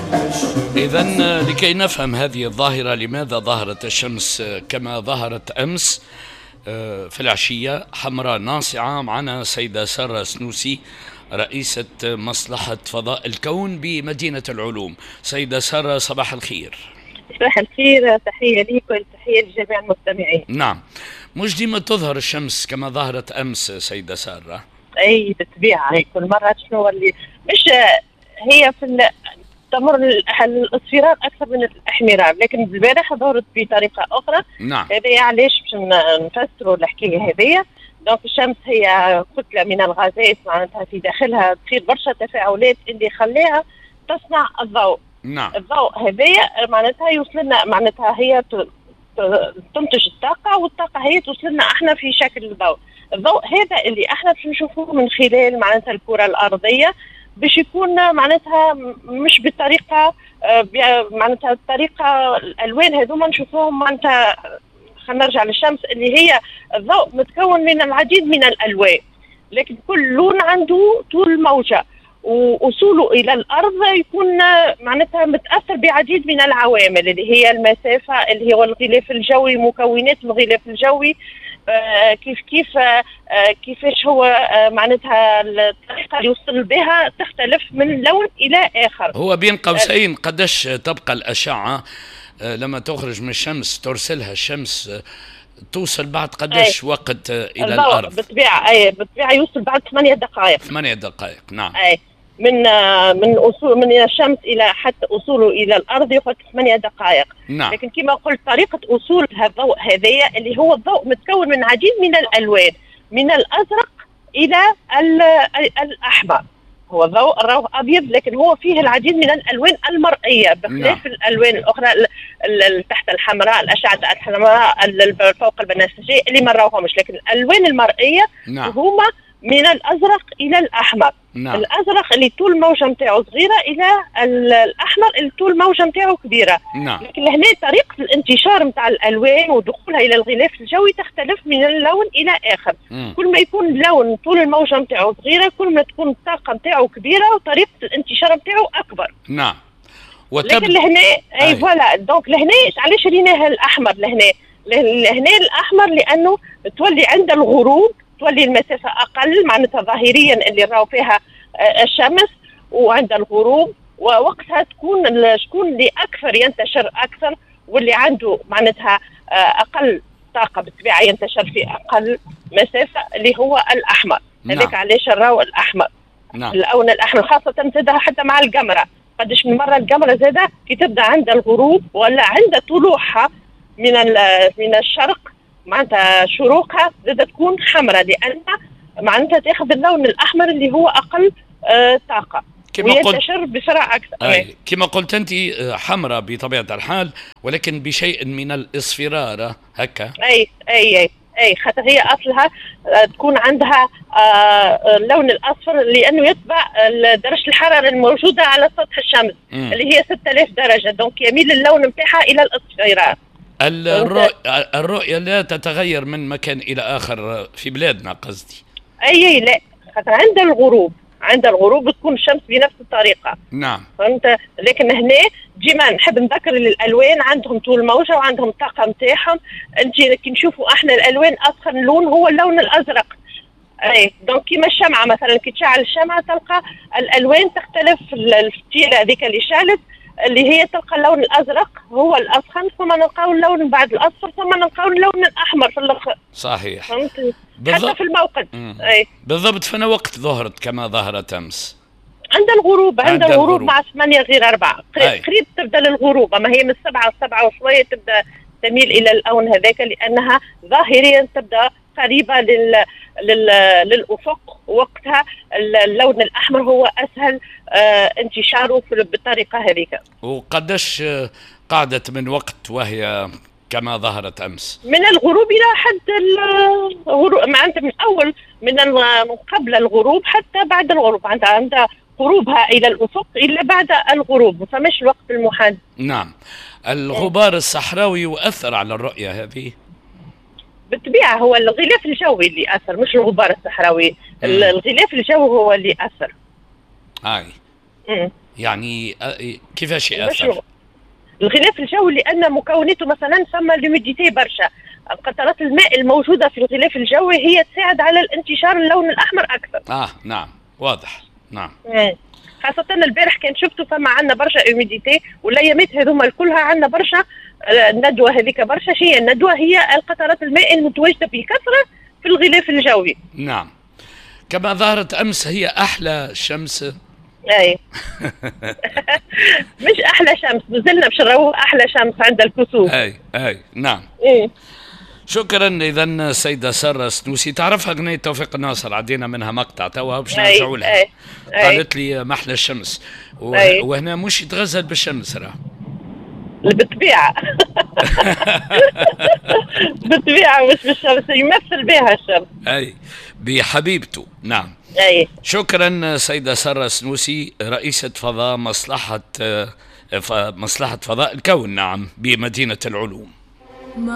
إذن لكي نفهم هذه الظاهرة، لماذا ظهرت الشمس كما ظهرت أمس في العشية حمراء ناصعة؟ معنا سيدة سارة سنوسي، رئيسة مصلحة فضاء الكون بمدينة العلوم. سيدة سارة، صباح الخير. صباح الخير، تحية ليك وتحية لجميع المستمعين. نعم، مش ديما تظهر الشمس كما ظهرت أمس سيدة سارة؟ أي بالطبيعة، هي كل مرة شنو اللي مش هي تمر الاصفرار أكثر من الاحمرار، لكن البارحة ظهرت بطريقة أخرى. نعم. هذا علاش باش نفسروا الحكاية هذيا. دونك الشمس هي كتلة من الغازات، معناتها في داخلها تصير برشا تفاعلات اللي خليها تصنع الضوء. نعم. الضوء هذايا معناتها يوصل لنا، معناتها هي تنتج الطاقة، والطاقة هي توصل لنا احنا في شكل الضوء. الضوء هذا اللي احنا باش نشوفوه من خلال معناتها الكرة الأرضية، باش يكون معناتها مش بالطريقة معناتها الطريقة الألوان هذوما نشوفوهم. معناتها خلينا نرجع للشمس اللي هي الضوء متكون من العديد من الألوان، لكن كل لون عنده طول موجة، ووصوله إلى الأرض يكون معناتها متأثر بعديد من العوامل اللي هي المسافة، اللي هو الغلاف الجوي، مكونات الغلاف الجوي، كيفاش هو معناتها الطريقة اللي يوصل بها تختلف من لون إلى آخر. هو بين قوسين، قداش تبقى الأشعة لما تخرج من الشمس ترسلها الشمس توصل بعد قداش وقت إلى الأرض؟ بالطبيعة يوصل بعد 8 دقائق. 8 دقائق، نعم. من الشمس إلى حتى وصوله إلى الأرض يأخذ 8 دقائق. نعم. لكن كما قلت طريقة وصول الضوء هذايا اللي هو الضوء متكون من عديد من الألوان، من الأزرق إلى الأحمر. هو ضوء أبيض، لكن هو فيه العديد من الألوان المرئية بخلاف الألوان الأخرى تحت الحمراء، الأشعة الحمراء فوق البنفسجية اللي ما نراوهمش. لكن الألوان المرئية هما من الأزرق إلى الأحمر. الأزرق اللي طول الموجة متاعه صغيرة إلى الأحمر اللي طول الموجة متاعه كبيرة. لكن لهنا طريقة الانتشار متاع الألوان ودخولها إلى الغلاف الجوي تختلف من اللون إلى آخر. كل ما يكون اللون طول الموجة متاعه صغيرة، كل ما تكون الطاقة متاعه كبيرة وطريقة الانتشار متاعه أكبر. نعم. لكن لهنا فوالا، دونك لهنا علاش ريناها الأحمر لهنا الأحمر لأنه تولي عند الغروب تولي المسافة أقل، معناتها ظاهريا اللي راهو فيها الشمس، وعند الغروب ووقتها تكون شكون اللي أكثر ينتشر أكثر، واللي عنده معناتها أقل طاقة بالطبيعة ينتشر في أقل مسافة اللي هو الأحمر. هذاك علاش راهو الأحمر. اللون الأحمر خاصة زادها حتى مع القمرة، قداش من مرة القمرة زادها كي تبدأ عند الغروب ولا عند طلوعها من الشرق، معناتها شروقها زادة تكون حمراء، لأنها معناتها تاخذ اللون الأحمر اللي هو أقل طاقة وينتشر بسرعة أكثر. كما قلت أنت حمراء بطبيعة الحال، ولكن بشيء من الإصفرار هكا. أي خاطر هي أصلها تكون عندها اللون الأصفر، لأنه يتبع درجة الحرارة الموجودة على سطح الشمس اللي هي 6000 درجة، دونك يميل اللون متاعها إلى الإصفرار. الرؤية لا تتغير من مكان إلى آخر في بلادنا قصدي. لا، خاطر عند الغروب تكون الشمس بنفس الطريقة. نعم. فهمت. لكن هنا ديما نحب نذكر الألوان عندهم طول موجة وعندهم طاقة متاعهم. انت كي نشوفوا احنا الألوان أسخن لون هو اللون الأزرق. دونك كيما الشمعة مثلا، كي تشعل الشمعة تلقى الألوان تختلف، الفتيلة هذيك اللي شعلت اللي هي تلقى اللون الأزرق هو الأسخن، ثم نلقاو اللون بعد الأصفر، ثم نلقاو اللون الأحمر في الآخر. صحيح. فهمت. حتى في الموقد. بالضبط. فأنا وقت ظهرت كما ظهرت أمس عند الغروب مع 8:04 قريب تبدأ للغروب، أما هي من 7 وشوية تبدأ تميل إلى اللون هذاك، لأنها ظاهريا تبدأ قريبة للأفق، وقتها اللون الأحمر هو أسهل انتشاره بالطريقة هذيك. وقداش قعدت من وقت وهي كما ظهرت أمس؟ من الغروب إلى حد الغروب، معناتها من أول من قبل الغروب حتى بعد الغروب، عند غروبها إلى الأفق إلا بعد الغروب، ما فماش الوقت المحدد. نعم. الغبار الصحراوي يؤثر على الرؤية هذه؟ بالطبيعة هو الغلاف الجوي اللي أثر، مش الغبار الصحراوي. الغلاف الجوي هو اللي أثر. يعني كيفاش يأثر؟ المشروع الغلاف الجوي لأن مكوناته مثلا ثم لوميديتي برشا. قطرات الماء الموجودة في الغلاف الجوي هي تساعد على الانتشار اللون الأحمر أكثر. نعم واضح. نعم. خاصة البارح كان شفتوا فما عندنا برشا اوميديتي، والايامات هذوما كلها عندنا برشا الندوة هذيك. برشا شيء الندوة هي القطرات الماء المتواجدة بكثرة في الغلاف الجوي. نعم. كما ظهرت أمس هي أحلى شمس. اي مش احلى شمس، نزلنا باش نروح احلى شمس عند الكسوف. اي نعم. شكرا. اذا سيدة سارة سنوسي، تعرفها اغنية توفيق الناصر، عدينا منها مقطع توا باش نرجعوا لها. قالت لي محلى الشمس وهنا مش يتغزل بالشمس راه بالطبيعة. بالطبيعة مش بالشمس، يمثل بها الشمس. بحبيبته. نعم. شكرا سيدة سارة سنوسي، رئيسة فضاء مصلحة فضاء الكون، نعم، بمدينة العلوم.